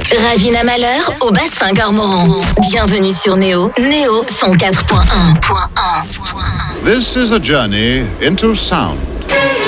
Ravina Malheur au bassin Garmoran. Bienvenue sur Néo 104.1. This is a journey into sound.